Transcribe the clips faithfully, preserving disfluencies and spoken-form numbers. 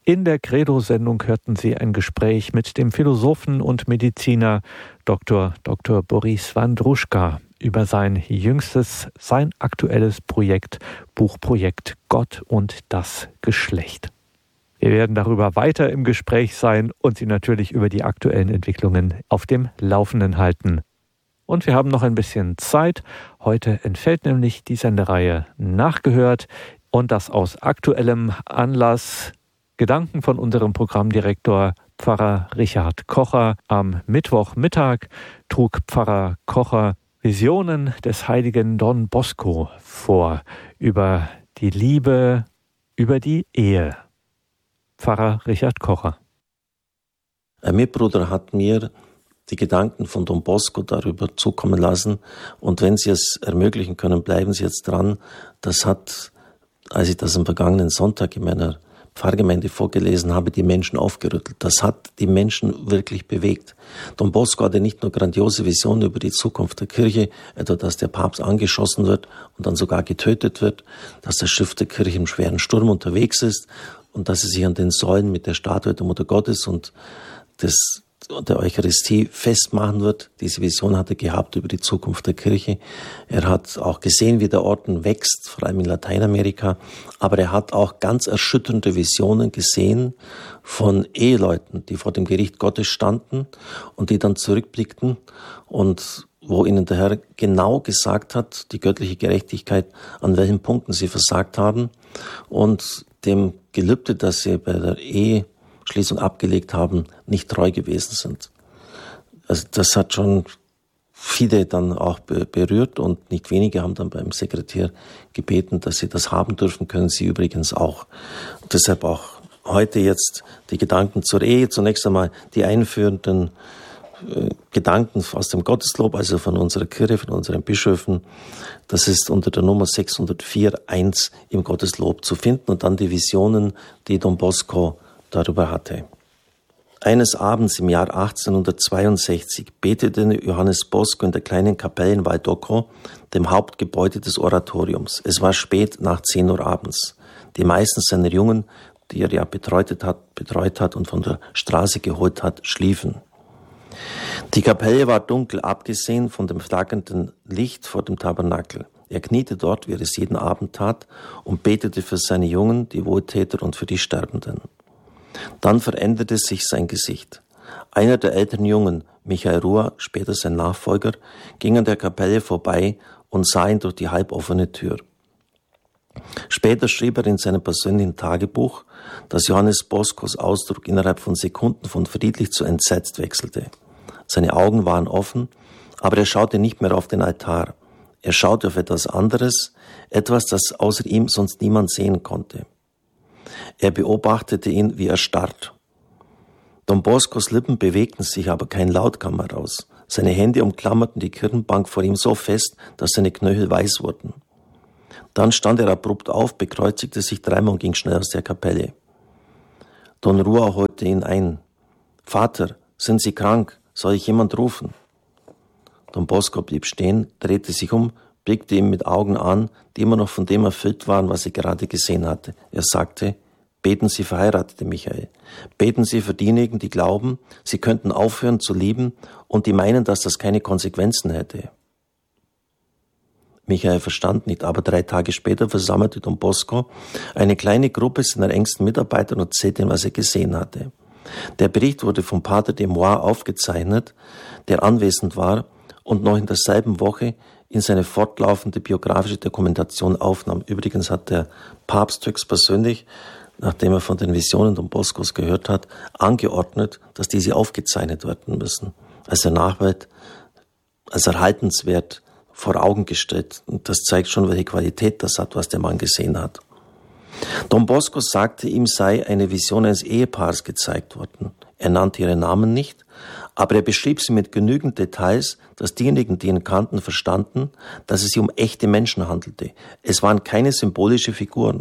In der Credo-Sendung hörten Sie ein Gespräch mit dem Philosophen und Mediziner Doktor Doktor Boris Wandruschka über sein jüngstes, sein aktuelles Projekt, Buchprojekt Gott und das Geschlecht. Wir werden darüber weiter im Gespräch sein und Sie natürlich über die aktuellen Entwicklungen auf dem Laufenden halten. Und wir haben noch ein bisschen Zeit. Heute entfällt nämlich die Sendereihe Nachgehört und das aus aktuellem Anlass. Gedanken von unserem Programmdirektor Pfarrer Richard Kocher. Am Mittwochmittag trug Pfarrer Kocher Visionen des heiligen Don Bosco vor über die Liebe, über die Ehe. Pfarrer Richard Kocher. Ein Mitbruder hat mir die Gedanken von Don Bosco darüber zukommen lassen. Und wenn Sie es ermöglichen können, bleiben Sie jetzt dran. Das hat, als ich das am vergangenen Sonntag in meiner Pfarrgemeinde vorgelesen habe, die Menschen aufgerüttelt. Das hat die Menschen wirklich bewegt. Don Bosco hatte nicht nur grandiose Visionen über die Zukunft der Kirche, etwa dass der Papst angeschossen wird und dann sogar getötet wird, dass das Schiff der Kirche im schweren Sturm unterwegs ist und dass sie sich an den Säulen mit der Statue der Mutter Gottes und des der Eucharistie festmachen wird. Diese Vision hat er gehabt über die Zukunft der Kirche. Er hat auch gesehen, wie der Orden wächst, vor allem in Lateinamerika. Aber er hat auch ganz erschütternde Visionen gesehen von Eheleuten, die vor dem Gericht Gottes standen und die dann zurückblickten und wo ihnen der Herr genau gesagt hat, die göttliche Gerechtigkeit, an welchen Punkten sie versagt haben und dem Gelübde, dass sie bei der Ehe Schließung abgelegt haben, nicht treu gewesen sind. Also das hat schon viele dann auch berührt und nicht wenige haben dann beim Sekretär gebeten, dass sie das haben dürfen, können sie übrigens auch. Und deshalb auch heute jetzt die Gedanken zur Ehe. Zunächst einmal die einführenden äh, Gedanken aus dem Gotteslob, also von unserer Kirche, von unseren Bischöfen. Das ist unter der Nummer sechshundertvier Punkt eins im Gotteslob zu finden und dann die Visionen, die Don Bosco darüber hatte. Eines Abends im Jahr achtzehnhundertzweiundsechzig betete Johannes Bosco in der kleinen Kapelle in Valdocco, dem Hauptgebäude des Oratoriums. Es war spät, nach zehn Uhr abends. Die meisten seiner Jungen, die er ja betreut hat, betreut hat und von der Straße geholt hat, schliefen. Die Kapelle war dunkel, abgesehen von dem flackernden Licht vor dem Tabernakel. Er kniete dort, wie er es jeden Abend tat, und betete für seine Jungen, die Wohltäter und für die Sterbenden. Dann veränderte sich sein Gesicht. Einer der älteren Jungen, Michael Ruhr, später sein Nachfolger, ging an der Kapelle vorbei und sah ihn durch die halboffene Tür. Später schrieb er in seinem persönlichen Tagebuch, dass Johannes Boscos Ausdruck innerhalb von Sekunden von friedlich zu entsetzt wechselte. Seine Augen waren offen, aber er schaute nicht mehr auf den Altar. Er schaute auf etwas anderes, etwas, das außer ihm sonst niemand sehen konnte. Er beobachtete ihn, wie er starrt. Don Boscos Lippen bewegten sich, aber kein Laut kam heraus. Seine Hände umklammerten die Kirchenbank vor ihm so fest, dass seine Knöchel weiß wurden. Dann stand er abrupt auf, bekreuzigte sich dreimal und ging schnell aus der Kapelle. Don Ruhr holte ihn ein. »Vater, sind Sie krank? Soll ich jemand rufen?« Don Bosco blieb stehen, drehte sich um, blickte ihn mit Augen an, die immer noch von dem erfüllt waren, was er gerade gesehen hatte. Er sagte, »Beten Sie, verheiratete Michael. Beten Sie für diejenigen, die glauben, sie könnten aufhören zu lieben und die meinen, dass das keine Konsequenzen hätte.« Michael verstand nicht, aber drei Tage später versammelte Don Bosco eine kleine Gruppe seiner engsten Mitarbeiter und erzählte ihnen, was er gesehen hatte. Der Bericht wurde vom Pater de Moix aufgezeichnet, der anwesend war und noch in derselben Woche in seine fortlaufende biografische Dokumentation aufnahm. Übrigens hat der Papst höchstpersönlich, nachdem er von den Visionen Don Boscos gehört hat, angeordnet, dass diese aufgezeichnet werden müssen, als der Nachwelt als erhaltenswert vor Augen gestellt. Und das zeigt schon, welche Qualität das hat, was der Mann gesehen hat. Don Bosco sagte, ihm sei eine Vision eines Ehepaars gezeigt worden. Er nannte ihre Namen nicht, aber er beschrieb sie mit genügend Details, dass diejenigen, die ihn kannten, verstanden, dass es sich um echte Menschen handelte. Es waren keine symbolische Figuren.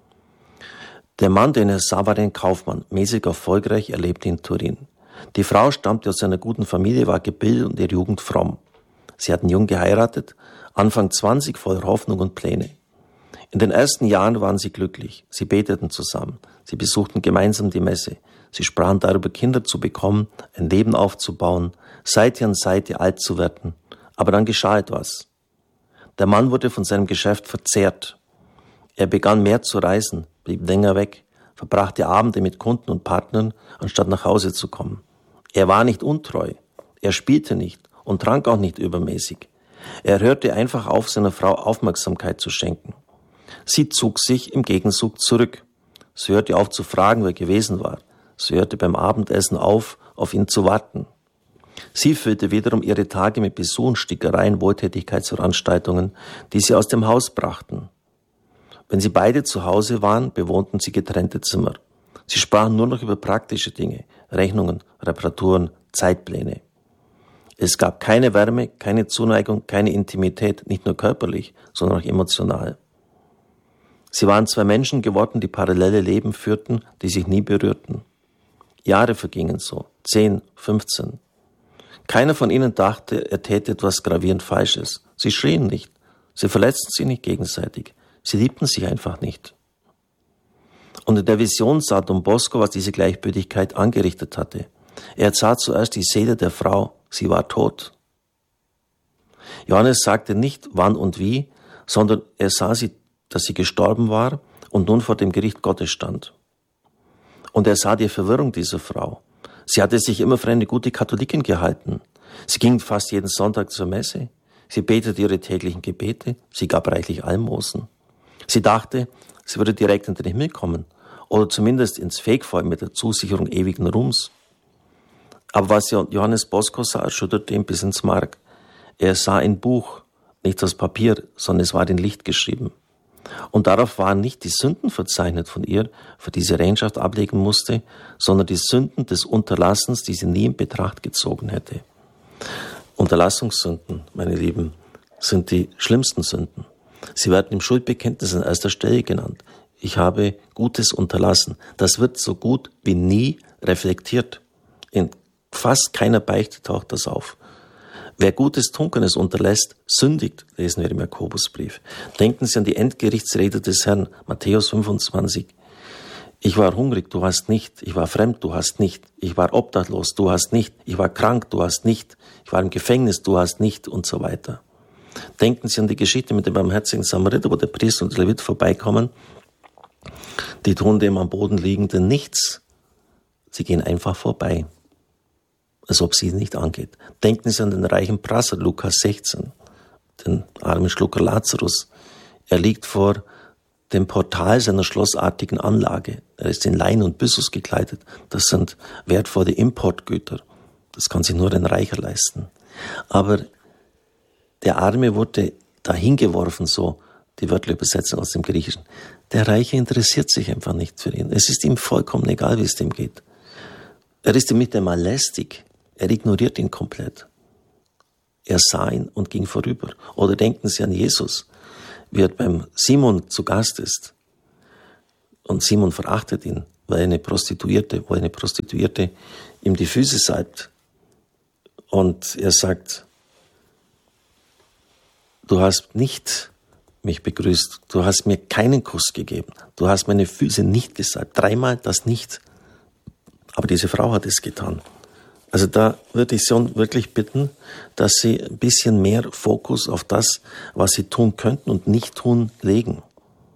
Der Mann, den er sah, war ein Kaufmann, mäßig erfolgreich, er lebte in Turin. Die Frau stammte aus einer guten Familie, war gebildet und ihre Jugend fromm. Sie hatten jung geheiratet, Anfang zwanzig, voller Hoffnung und Pläne. In den ersten Jahren waren sie glücklich. Sie beteten zusammen. Sie besuchten gemeinsam die Messe. Sie sprachen darüber, Kinder zu bekommen, ein Leben aufzubauen, Seite an Seite alt zu werden. Aber dann geschah etwas. Der Mann wurde von seinem Geschäft verzehrt. Er begann mehr zu reisen, blieb länger weg, verbrachte Abende mit Kunden und Partnern, anstatt nach Hause zu kommen. Er war nicht untreu. Er spielte nicht und trank auch nicht übermäßig. Er hörte einfach auf, seiner Frau Aufmerksamkeit zu schenken. Sie zog sich im Gegenzug zurück. Sie hörte auf zu fragen, wer gewesen war. Sie hörte beim Abendessen auf, auf ihn zu warten. Sie füllte wiederum ihre Tage mit Besuchen, Stickereien, Wohltätigkeitsveranstaltungen, die sie aus dem Haus brachten. Wenn sie beide zu Hause waren, bewohnten sie getrennte Zimmer. Sie sprachen nur noch über praktische Dinge, Rechnungen, Reparaturen, Zeitpläne. Es gab keine Wärme, keine Zuneigung, keine Intimität, nicht nur körperlich, sondern auch emotional. Sie waren zwei Menschen geworden, die parallele Leben führten, die sich nie berührten. Jahre vergingen so, zehn, fünfzehn. Keiner von ihnen dachte, er täte etwas gravierend Falsches. Sie schrien nicht, sie verletzten sich nicht gegenseitig, sie liebten sich einfach nicht. Und in der Vision sah Don Bosco, was diese Gleichgültigkeit angerichtet hatte. Er sah zuerst die Seele der Frau, sie war tot. Johannes sagte nicht, wann und wie, sondern er sah sie, dass sie gestorben war und nun vor dem Gericht Gottes stand. Und er sah die Verwirrung dieser Frau. Sie hatte sich immer für eine gute Katholikin gehalten. Sie ging fast jeden Sonntag zur Messe. Sie betete ihre täglichen Gebete. Sie gab reichlich Almosen. Sie dachte, sie würde direkt in den Himmel kommen oder zumindest ins Fegfeuer mit der Zusicherung ewigen Ruhms. Aber was Johannes Bosco sah, erschütterte ihn bis ins Mark. Er sah ein Buch, nicht das Papier, sondern es war in Licht geschrieben. Und darauf waren nicht die Sünden verzeichnet von ihr, für die sie Rechenschaft ablegen musste, sondern die Sünden des Unterlassens, die sie nie in Betracht gezogen hätte. Unterlassungssünden, meine Lieben, sind die schlimmsten Sünden. Sie werden im Schuldbekenntnis an erster Stelle genannt. Ich habe Gutes unterlassen. Das wird so gut wie nie reflektiert. In fast keiner Beichte taucht das auf. Wer Gutes Trunkenes unterlässt, sündigt, lesen wir im Jakobusbrief. Denken Sie an die Endgerichtsrede des Herrn, Matthäus fünfundzwanzig. Ich war hungrig, du hast nicht. Ich war fremd, du hast nicht. Ich war obdachlos, du hast nicht. Ich war krank, du hast nicht. Ich war im Gefängnis, du hast nicht und so weiter. Denken Sie an die Geschichte mit dem barmherzigen Samariter, wo der Priester und der Levit vorbeikommen. Die tun dem am Boden liegenden nichts. Sie gehen einfach vorbei, als ob sie nicht angeht. Denken Sie an den reichen Prasser, Lukas sechzehn, den armen Schlucker Lazarus. Er liegt vor dem Portal seiner schlossartigen Anlage. Er ist in Lein und Byssus gekleidet. Das sind wertvolle Importgüter. Das kann sich nur ein Reicher leisten. Aber der Arme wurde dahin geworfen, so die wörtliche Übersetzung aus dem Griechischen. Der Reiche interessiert sich einfach nicht für ihn. Es ist ihm vollkommen egal, wie es dem geht. Er ist ihm nicht einmal lästig. Er ignoriert ihn komplett. Er sah ihn und ging vorüber. Oder denken Sie an Jesus, wie er beim Simon zu Gast ist. Und Simon verachtet ihn, weil eine Prostituierte, weil eine Prostituierte ihm die Füße salbt. Und er sagt, du hast nicht mich begrüßt, du hast mir keinen Kuss gegeben, du hast meine Füße nicht gesalbt, dreimal das nicht. Aber diese Frau hat es getan. Also da würde ich Sie wirklich bitten, dass Sie ein bisschen mehr Fokus auf das, was Sie tun könnten und nicht tun, legen.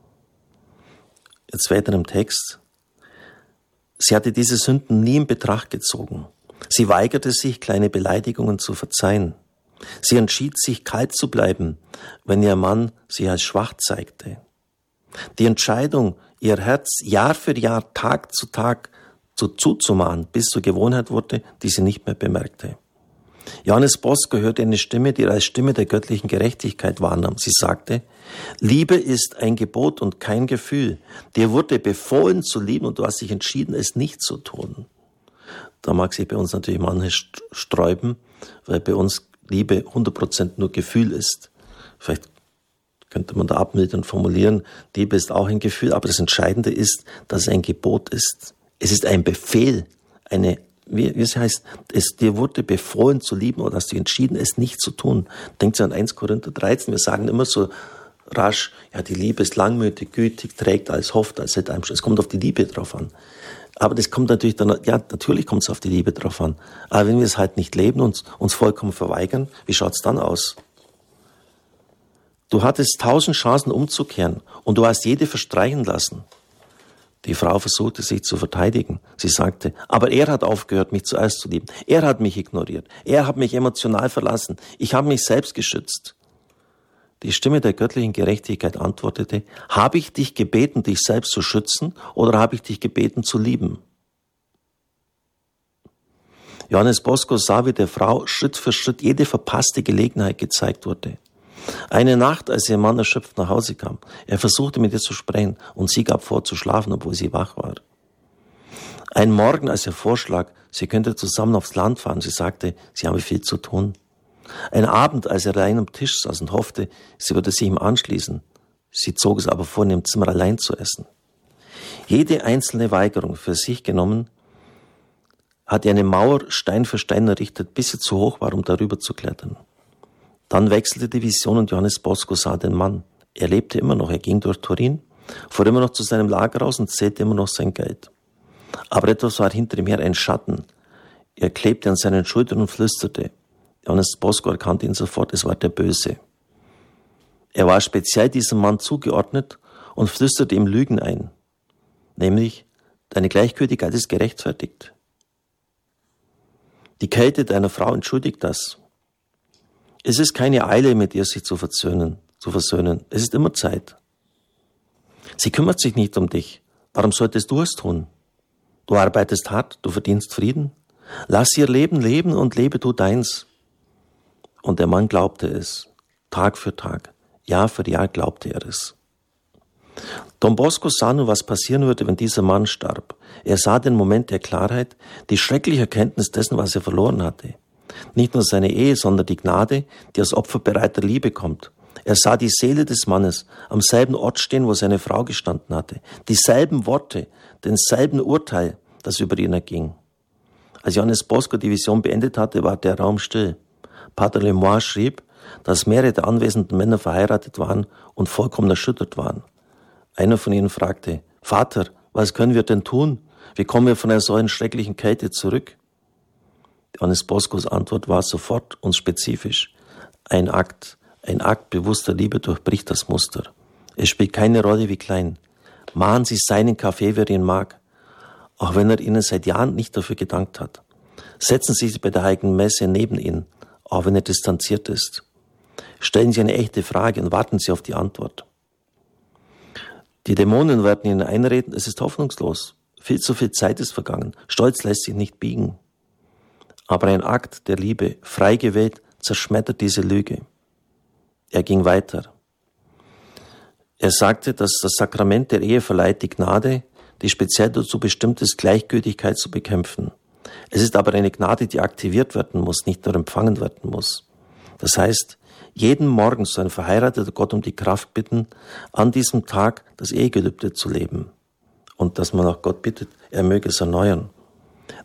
Jetzt weiter im Text. Sie hatte diese Sünden nie in Betracht gezogen. Sie weigerte sich, kleine Beleidigungen zu verzeihen. Sie entschied sich, kalt zu bleiben, wenn ihr Mann sie als schwach zeigte. Die Entscheidung, ihr Herz Jahr für Jahr, Tag zu Tag zu zuzumachen, bis zur Gewohnheit wurde, die sie nicht mehr bemerkte. Johannes Bosco hörte eine Stimme, die er als Stimme der göttlichen Gerechtigkeit wahrnahm. Sie sagte, Liebe ist ein Gebot und kein Gefühl. Dir wurde befohlen zu lieben und du hast dich entschieden, es nicht zu tun. Da mag sich bei uns natürlich manches sträuben, weil bei uns Liebe hundert Prozent nur Gefühl ist. Vielleicht könnte man da abmildern formulieren, Liebe ist auch ein Gefühl, aber das Entscheidende ist, dass es ein Gebot ist. Es ist ein Befehl, eine, wie, wie es heißt, es dir wurde befohlen zu lieben oder hast du entschieden, es nicht zu tun. Denkt Sie an eins Korinther dreizehn, wir sagen immer so rasch, ja, die Liebe ist langmütig, gütig, trägt alles, hofft alles, hält einem schon. Es kommt auf die Liebe drauf an. Aber das kommt natürlich dann, ja, natürlich kommt es auf die Liebe drauf an. Aber wenn wir es halt nicht leben und uns vollkommen verweigern, wie schaut's dann aus? Du hattest tausend Chancen umzukehren und du hast jede verstreichen lassen. Die Frau versuchte sich zu verteidigen. Sie sagte, aber er hat aufgehört, mich zuerst zu lieben. Er hat mich ignoriert. Er hat mich emotional verlassen. Ich habe mich selbst geschützt. Die Stimme der göttlichen Gerechtigkeit antwortete, habe ich dich gebeten, dich selbst zu schützen, oder habe ich dich gebeten, zu lieben? Johannes Bosco sah, wie der Frau Schritt für Schritt jede verpasste Gelegenheit gezeigt wurde. Eine Nacht, als ihr Mann erschöpft nach Hause kam, er versuchte mit ihr zu sprechen und sie gab vor zu schlafen, obwohl sie wach war. Ein Morgen, als er vorschlug, sie könnte zusammen aufs Land fahren, sie sagte, sie habe viel zu tun. Ein Abend, als er allein am Tisch saß und hoffte, sie würde sich ihm anschließen, sie zog es aber vor, in dem Zimmer allein zu essen. Jede einzelne Weigerung für sich genommen, hat er eine Mauer Stein für Stein errichtet, bis sie zu hoch war, um darüber zu klettern. Dann wechselte die Vision und Johannes Bosco sah den Mann. Er lebte immer noch, er ging durch Turin, fuhr immer noch zu seinem Lager raus und zählte immer noch sein Geld. Aber etwas war hinter ihm her, ein Schatten. Er klebte an seinen Schultern und flüsterte. Johannes Bosco erkannte ihn sofort, es war der Böse. Er war speziell diesem Mann zugeordnet und flüsterte ihm Lügen ein. Nämlich, deine Gleichgültigkeit ist gerechtfertigt. Die Kälte deiner Frau entschuldigt das. Es ist keine Eile, mit ihr sich zu versöhnen, zu versöhnen. Es ist immer Zeit. Sie kümmert sich nicht um dich. Warum solltest du es tun? Du arbeitest hart, du verdienst Frieden. Lass ihr Leben leben und lebe du deins. Und der Mann glaubte es. Tag für Tag, Jahr für Jahr glaubte er es. Don Bosco sah nun, was passieren würde, wenn dieser Mann starb. Er sah den Moment der Klarheit, die schreckliche Erkenntnis dessen, was er verloren hatte. Nicht nur seine Ehe, sondern die Gnade, die aus opferbereiter Liebe kommt. Er sah die Seele des Mannes am selben Ort stehen, wo seine Frau gestanden hatte. Dieselben Worte, denselben Urteil, das über ihn erging. Als Johannes Bosco die Vision beendet hatte, war der Raum still. Pater Lemoine schrieb, dass mehrere der anwesenden Männer verheiratet waren und vollkommen erschüttert waren. Einer von ihnen fragte, Vater, was können wir denn tun? Wie kommen wir von einer solchen schrecklichen Kälte zurück? Johannes Boscos Antwort war sofort und spezifisch. Ein Akt, ein Akt bewusster Liebe durchbricht das Muster. Es spielt keine Rolle, wie klein. Mahnen Sie seinen Kaffee, wer ihn mag, auch wenn er Ihnen seit Jahren nicht dafür gedankt hat. Setzen Sie sich bei der Heiligen Messe neben ihn, auch wenn er distanziert ist. Stellen Sie eine echte Frage und warten Sie auf die Antwort. Die Dämonen werden Ihnen einreden, es ist hoffnungslos. Viel zu viel Zeit ist vergangen. Stolz lässt sich nicht biegen. Aber ein Akt der Liebe, frei gewählt, zerschmettert diese Lüge. Er ging weiter. Er sagte, dass das Sakrament der Ehe verleiht die Gnade, die speziell dazu bestimmt ist, Gleichgültigkeit zu bekämpfen. Es ist aber eine Gnade, die aktiviert werden muss, nicht nur empfangen werden muss. Das heißt, jeden Morgen soll ein verheirateter Gott um die Kraft bitten, an diesem Tag das Ehegelübde zu leben. Und dass man auch Gott bittet, er möge es erneuern.